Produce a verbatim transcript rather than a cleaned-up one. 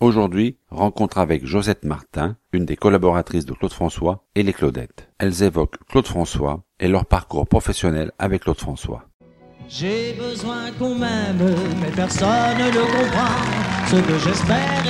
Aujourd'hui, rencontre avec Josette Martin, une des collaboratrices de Claude François, et les Claudettes. Elles évoquent Claude François et leur parcours professionnel avec Claude François. J'ai besoin qu'on m'aime, mais personne ne comprend. Ce que j'espère